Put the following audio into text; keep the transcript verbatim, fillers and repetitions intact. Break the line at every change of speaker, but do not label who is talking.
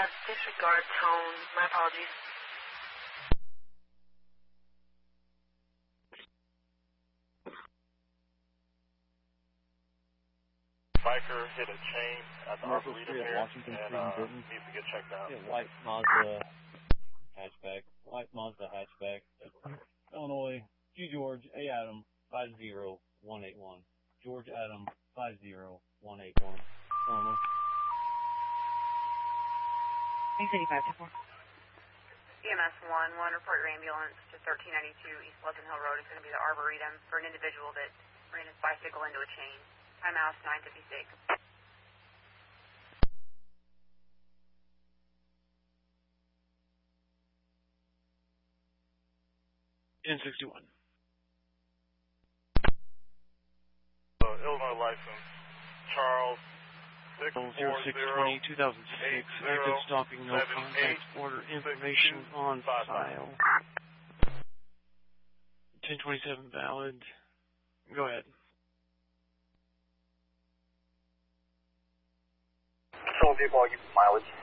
Uh, disregard tone. My apologies.
Biker hit a chain at the
Marshall
Arboretum
Street,
here,
Washington
and
Street,
uh,
Britain.
needs to get checked out.
Yeah, white Mazda hatchback. White Mazda hatchback. Illinois, G George, A Adam, five zero one eight one. George Adam, five zero one eight one. Illinois.
eight eighty-five, ten four.
E M S one, one, report your ambulance to thirteen ninety-two East Pleasant Hill Road. It's going to be the Arboretum for an individual that ran his bicycle into a chain. Time out, nine fifty-six.
ten sixty-one.
Uh, Illinois license, Charles, six four zero,
six twenty, two thousand six. Active stopping, no contact, order information on file. ten twenty-seven valid. Go ahead.
Control vehicle, I'll give you mileage.